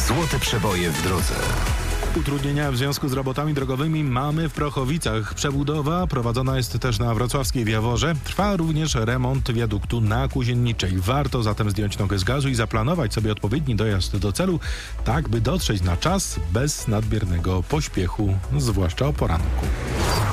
Złote przeboje w drodze. Utrudnienia w związku z robotami drogowymi mamy w Prochowicach. Przebudowa prowadzona jest też na wrocławskiej Jaworze. Trwa również remont wiaduktu na Kuzienniczej. Warto zatem zdjąć nogę z gazu i zaplanować sobie odpowiedni dojazd do celu, tak by dotrzeć na czas bez nadmiernego pośpiechu, zwłaszcza o poranku.